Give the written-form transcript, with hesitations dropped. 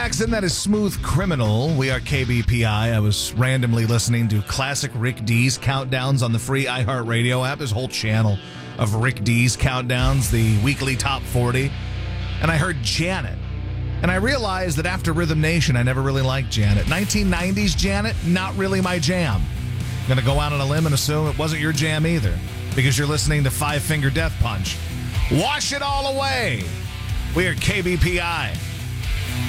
Jackson, that is Smooth Criminal. We are KBPI. I was randomly listening to classic Rick D's countdowns on the free iHeartRadio app. There's a whole channel of Rick D's countdowns, the weekly top 40. And I heard Janet. And I realized that after Rhythm Nation, I never really liked Janet. 1990s Janet, not really my jam. I'm going to go out on a limb and assume it wasn't your jam either, because you're listening to Five Finger Death Punch. Wash it all away. We are KBPI.